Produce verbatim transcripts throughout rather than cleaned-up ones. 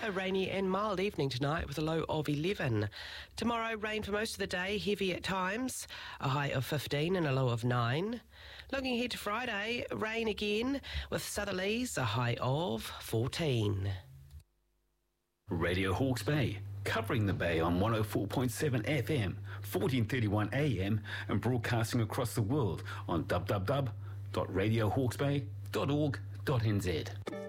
A rainy and mild evening tonight with a low of eleven. Tomorrow, rain for most of the day, heavy at times, a high of fifteen and a low of nine. Looking ahead to Friday, rain again with southerlies, a high of fourteen. Radio Hawke's Bay, covering the Bay on one oh four point seven F M, fourteen thirty-one A M, and broadcasting across the world on w w w dot radio hawke's bay dot org dot n z.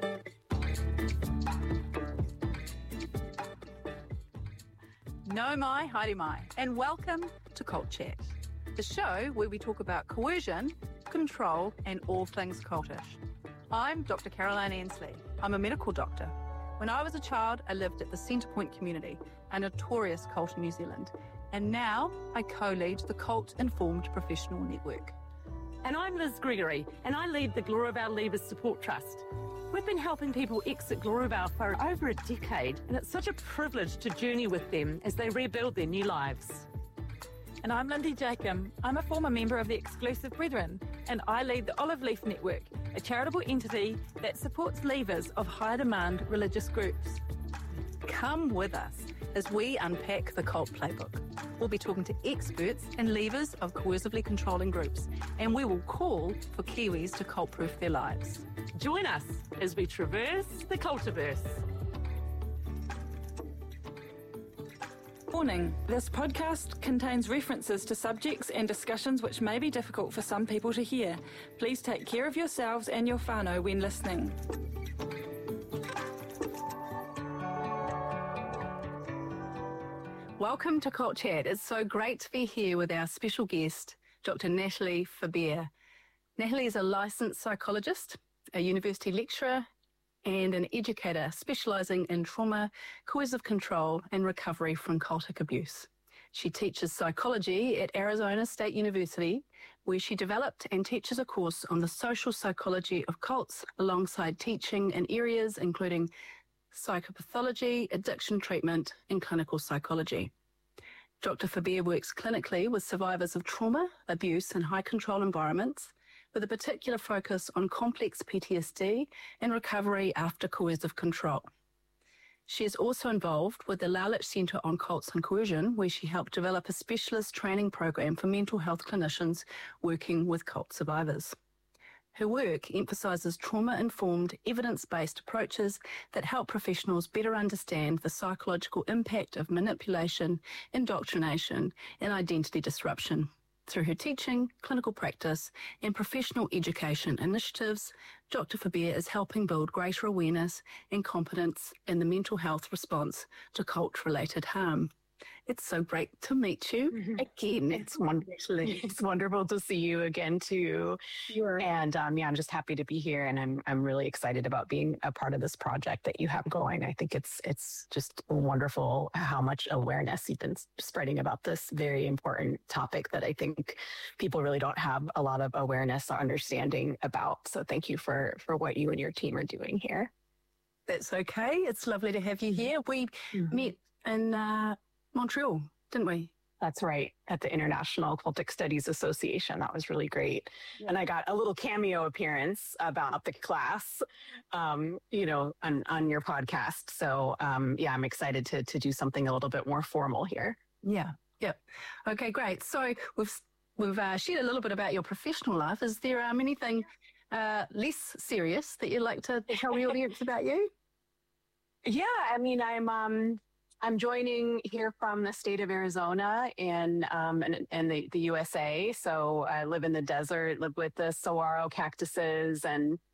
No mai, haere mai, and welcome to Cult Chat, the show where we talk about coercion, control, and all things cultish. I'm Doctor Caroline Ansley. I'm a medical doctor. When I was a child, I lived at the Centrepoint community, a notorious cult in New Zealand, and now I co-lead the Cult Informed Professional Network. And I'm Liz Gregory, and I lead the Gloriavale Leavers Support Trust. We've been helping people exit Gloriavale for over a decade, and it's such a privilege to journey with them as they rebuild their new lives. And I'm Lindy Jacob. I'm a former member of the Exclusive Brethren, and I lead the Olive Leaf Network, a charitable entity that supports leavers of high demand religious groups. Come with us as we unpack the cult playbook. We'll be talking to experts and leavers of coercively controlling groups, and we will call for Kiwis to cult-proof their lives. Join us as we traverse the cultiverse. Warning, this podcast contains references to subjects and discussions which may be difficult for some people to hear. Please take care of yourselves and your whānau when listening. Welcome to Cult Chat. It's so great to be here with our special guest, Doctor Natalie Faber. Natalie is a licensed psychologist, a university lecturer, and an educator specialising in trauma, coercive control, and recovery from cultic abuse. She teaches psychology at Arizona State University, where she developed and teaches a course on the social psychology of cults, alongside teaching in areas including psychopathology, addiction treatment, and clinical psychology. Doctor Faber works clinically with survivors of trauma, abuse, and high-control environments, with a particular focus on complex P T S D and recovery after coercive control. She is also involved with the Laulich Centre on Cults and Coercion, where she helped develop a specialist training program for mental health clinicians working with cult survivors. Her work emphasises trauma-informed, evidence-based approaches that help professionals better understand the psychological impact of manipulation, indoctrination, and identity disruption. Through her teaching, clinical practice, and professional education initiatives, Doctor Faber is helping build greater awareness and competence in the mental health response to cult-related harm. It's so great to meet you mm-hmm. again. It's wonderful. It's wonderful to see you again too. Sure. And um, yeah, I'm just happy to be here, and I'm I'm really excited about being a part of this project that you have going. I think it's it's just wonderful how much awareness you've been spreading about this very important topic that I think people really don't have a lot of awareness or understanding about. So thank you for for what you and your team are doing here. That's okay. It's lovely to have you here. We mm-hmm. met in uh, Montreal, didn't we? That's right, at the International Cultic Studies Association. That was really great. Yeah. And I got a little cameo appearance about the class, um, you know, on, on your podcast. So um, yeah, I'm excited to to do something a little bit more formal here. Yeah, yeah. Okay, great. So we've we've uh, shared a little bit about your professional life. Is there um, anything uh, less serious that you'd like to tell the audience about you? Yeah, I mean, I'm... Um, I'm joining here from the state of Arizona in um, in, in the, the U S A. So I live in the desert, live with the saguaro cactuses and